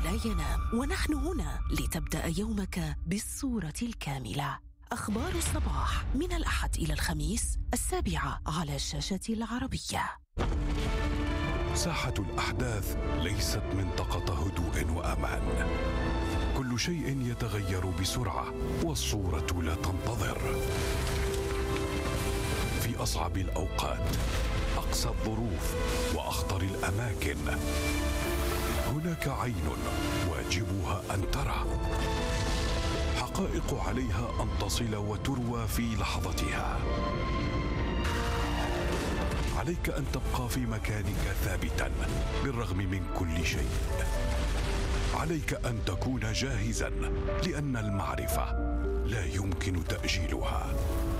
لا ينام، ونحن هنا لتبدأ يومك بالصورة الكاملة. أخبار الصباح من الأحد إلى الخميس 7:00 على شاشة العربية. ساحة الأحداث ليست منطقة هدوء وأمان. كل شيء يتغير بسرعة، والصورة لا تنتظر. في أصعب الأوقات، أقسى الظروف، وأخطر الأماكن، هناك عين واجبها أن ترى. حقائق عليها أن تصل وتروى في لحظتها. عليك أن تبقى في مكانك ثابتا بالرغم من كل شيء. عليك أن تكون جاهزا، لأن المعرفة لا يمكن تأجيلها.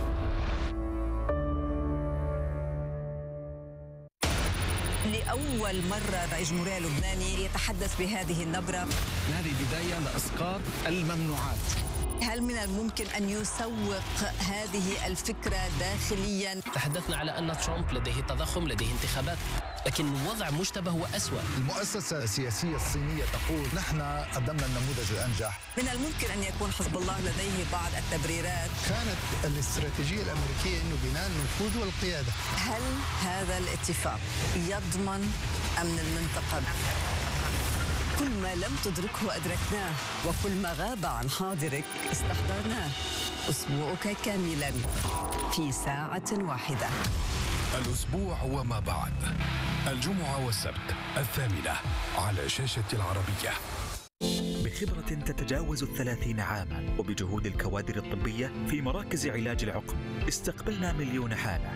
لأول مرة رئيس الجمهورية اللبناني يتحدث بهذه النبرة. هذه بداية لإسقاط الممنوعات. هل من الممكن أن يسوق هذه الفكرة داخليا؟ تحدثنا على أن ترامب لديه تضخم، لديه انتخابات، لكن الوضع مشتبه وأسوأ. المؤسسة السياسية الصينية تقول نحن قدمنا النموذج الأنجح. من الممكن أن يكون حزب الله لديه بعض التبريرات. كانت الاستراتيجية الأمريكية أنه بناء النفوذ والقيادة. هل هذا الاتفاق يضمن أمن المنطقة؟ كل ما لم تدركه أدركناه، وكل ما غاب عن حاضرك استحضرناه. أسبوعك كاملا في ساعة واحدة. الأسبوع وما بعد، الجمعة والسبت 8:00 على شاشة العربية. بخبرة تتجاوز 30 عاما وبجهود الكوادر الطبية في مراكز علاج العقم، استقبلنا مليون حالة